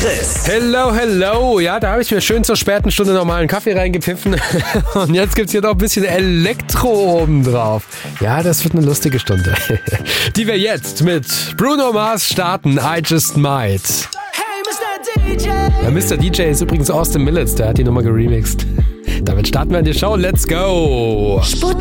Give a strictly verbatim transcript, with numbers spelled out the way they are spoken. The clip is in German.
Chris. Hello, hello. Ja, da habe ich mir schön zur späten Stunde nochmal einen Kaffee reingepfiffen. Und jetzt gibt's hier noch ein bisschen Elektro oben drauf. Ja, das wird eine lustige Stunde. Die wir jetzt mit Bruno Mars starten. I Just Might. Hey, Mister D J. Ja, Mister D J ist übrigens Austin Millets. Der hat die Nummer geremixed. Damit starten wir in die Show. Let's go. Sputnik